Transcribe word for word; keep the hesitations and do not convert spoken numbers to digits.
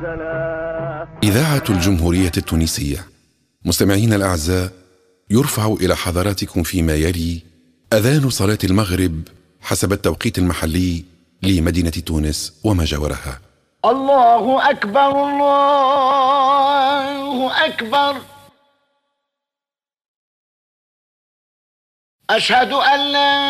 إذاعة الجمهورية التونسية. مستمعين الأعزاء، يرفع إلى حضراتكم فيما يلي أذان صلاة المغرب حسب التوقيت المحلي لمدينة تونس وما جاورها. الله أكبر، الله أكبر، أشهد أن لا